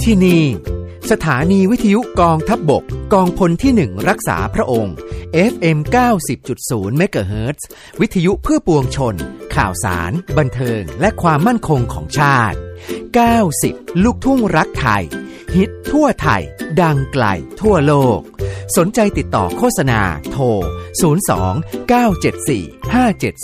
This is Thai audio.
ที่นี่สถานีวิทยุกองทัพบกกองพลที่1รักษาพระองค์ FM 90.0 เมกะเฮิรตซ์ วิทยุเพื่อปวงชนข่าวสารบันเทิงและความมั่นคงของชาติ90ลูกทุ่งรักไทยฮิตทั่วไทยดังไกลทั่วโลกสนใจติดต่อโฆษณาโทร02 974 5700